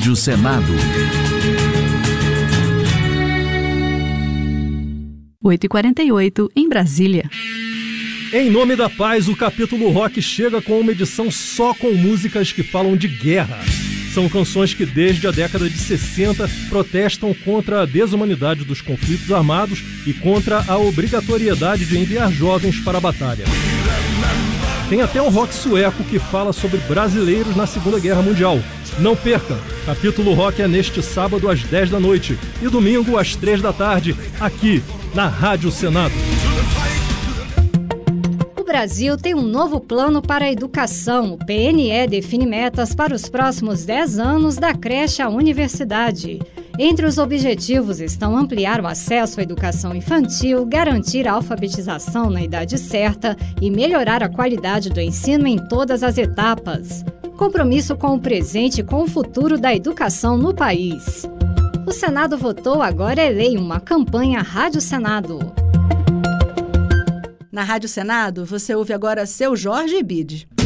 Rádio Senado. 8h48 em Brasília. Em nome da paz, o capítulo rock chega com uma edição só com músicas que falam de guerra. São canções que desde a década de 60 protestam contra a desumanidade dos conflitos armados e contra a obrigatoriedade de enviar jovens para a batalha. Tem até um rock sueco que fala sobre brasileiros na Segunda Guerra Mundial. Não perca! Capítulo Rock é neste sábado às 10 da noite e domingo às 3 da tarde, aqui na Rádio Senado. O Brasil tem um novo plano para a educação. O PNE define metas para os próximos 10 anos da creche à universidade. Entre os objetivos estão ampliar o acesso à educação infantil, garantir a alfabetização na idade certa e melhorar a qualidade do ensino em todas as etapas. Compromisso com o presente e com o futuro da educação no país. O Senado votou, agora é lei, uma campanha Rádio Senado. Na Rádio Senado, você ouve agora Seu Jorge Ibide.